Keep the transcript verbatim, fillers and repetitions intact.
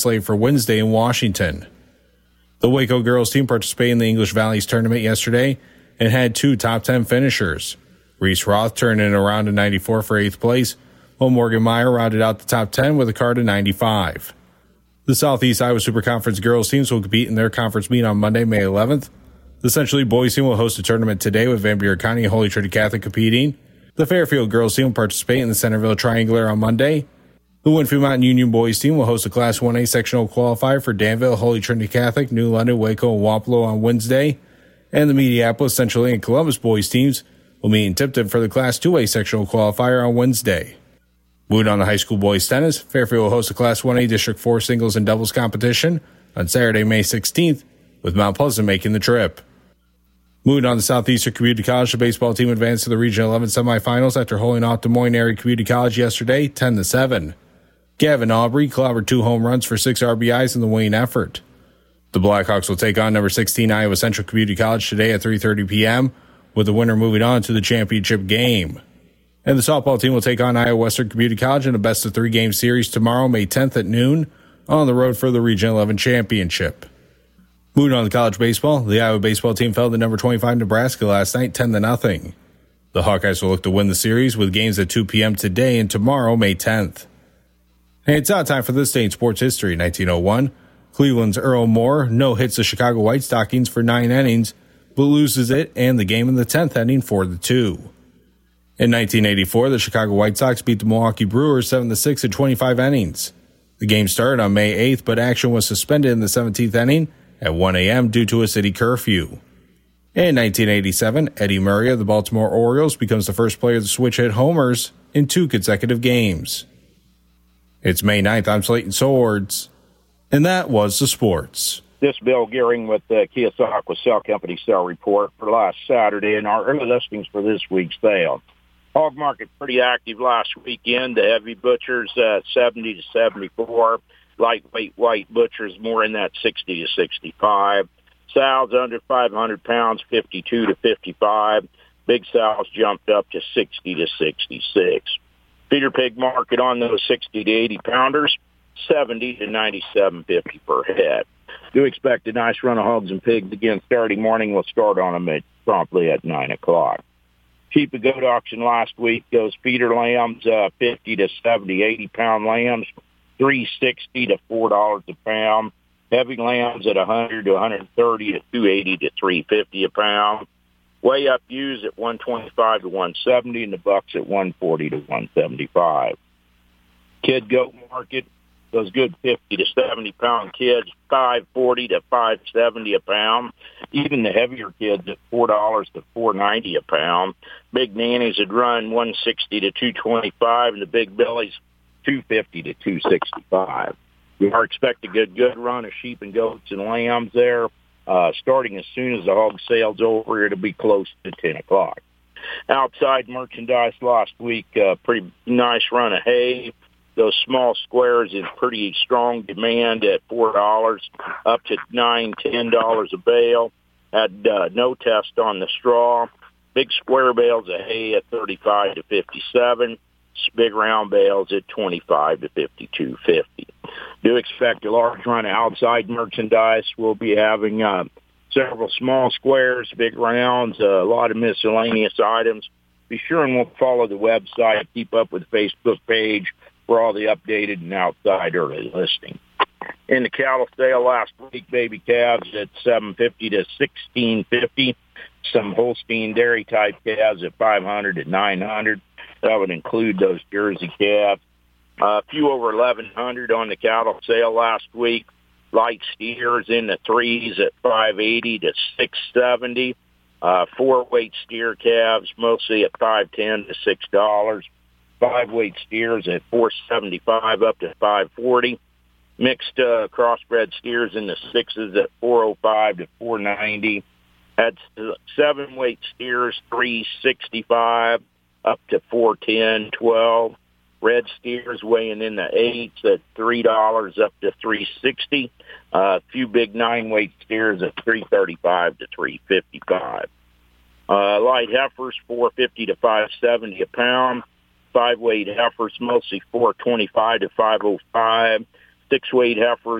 slate for Wednesday in Washington. The Waco girls team participated in the English Valleys tournament yesterday and had two top ten finishers. Reese Roth turned in a round of ninety-four for eighth place, while Morgan Meyer rounded out the top ten with a card of ninety-five. The Southeast Iowa Super Conference girls teams will compete in their conference meet on Monday, May eleventh. The Central boys team will host a tournament today with Van Buren County and Holy Trinity Catholic competing. The Fairfield girls team will participate in the Centerville Triangular on Monday. The Winfield Mountain Union boys team will host a Class one A sectional qualifier for Danville, Holy Trinity Catholic, New London, Waco, and Wapello on Wednesday. And the Mediapolis, Central and Columbus boys teams will meet in Tipton for the Class two A sectional qualifier on Wednesday. Moving on to high school boys tennis, Fairfield will host a Class one A District four singles and doubles competition on Saturday, May sixteenth, with Mount Pleasant making the trip. Moving on to Southeastern Community College, the baseball team advanced to the Region eleven semifinals after holding off Des Moines Area Community College yesterday, ten to seven. Gavin Aubrey clobbered two home runs for six R B Is in the winning effort. The Blackhawks will take on number sixteen Iowa Central Community College today at three thirty p.m., with the winner moving on to the championship game. And the softball team will take on Iowa Western Community College in a best-of-three game series tomorrow, May tenth at noon, on the road for the Region eleven championship. Moving on to college baseball, the Iowa baseball team fell to number twenty-five Nebraska last night, ten to nothing. The Hawkeyes will look to win the series with games at two p.m. today and tomorrow, May tenth. Hey, it's out time for this day in sports history. nineteen oh one, Cleveland's Earl Moore no-hits the Chicago White Stockings for nine innings, but loses it and the game in the tenth inning four to two. In nineteen eighty-four, the Chicago White Sox beat the Milwaukee Brewers seven to six in twenty-five innings. The game started on May eighth, but action was suspended in the seventeenth inning at one a.m. due to a city curfew. In nineteen eighty-seven, Eddie Murray of the Baltimore Orioles becomes the first player to switch hit homers in two consecutive games. It's May ninth, I'm Slayton Swords, and that was the sports. This is Bill Gearing with the Keosauqua Sale Company sale report for last Saturday and our early listings for this week's sale. Hog market pretty active last weekend. The heavy butchers uh, seventy to seventy-four. Lightweight white butchers more in that sixty to sixty-five. Sows under five hundred pounds, fifty-two to fifty-five. Big sows jumped up to sixty to sixty-six. Feeder pig market on those sixty to eighty pounders, seventy to ninety-seven fifty per head. Do expect a nice run of hogs and pigs again Saturday morning. We'll start on them at, promptly at nine o'clock. Sheep and goat auction last week, those feeder lambs, uh, fifty to seventy, eighty pound lambs, three sixty to four dollars a pound. Heavy lambs at one hundred to one thirty to two eighty to three fifty a pound. Way up ewes at one twenty-five to one seventy, and the bucks at one forty to one seventy-five. Kid goat market, those good fifty to seventy pound kids, five forty to five seventy a pound. Even the heavier kids at four dollars to four ninety a pound. Big nannies would run one sixty to two twenty-five, and the big bellies two fifty to two sixty-five. We are expecting a good, good run of sheep and goats and lambs there. Uh, starting as soon as the hog sale's over, it'll be close to ten o'clock. Outside merchandise last week, uh, pretty nice run of hay. Those small squares in pretty strong demand at four dollars, up to nine dollars, ten dollars a bale. Had uh, no test on the straw. Big square bales of hay at thirty-five to fifty-seven. Big round bales at twenty-five to fifty-two fifty. Do expect a large run of outside merchandise. We'll be having uh, several small squares, big rounds, uh, a lot of miscellaneous items. Be sure and we'll follow the website, keep up with the Facebook page for all the updated and outside early listing. In the cattle sale last week, baby calves at seven fifty to sixteen fifty. Some Holstein dairy type calves at five hundred to nine hundred. That would include those Jersey calves. Uh, a few over eleven hundred on the cattle sale last week. Light steers in the threes at five eighty to six seventy. Uh, four-weight steer calves mostly at five ten to six dollars. Five-weight steers at four seventy-five up to five forty. Mixed uh, crossbred steers in the sixes at four oh five to four ninety. Had seven-weight steers three sixty-five up to four ten, twelve. Red steers weighing in the eights at three dollars up to three sixty. Uh, a few big nine-weight steers at three thirty-five to three fifty-five. Uh, light heifers four fifty to five seventy a pound. Five-weight heifers mostly four twenty-five to five oh five. six weight heifers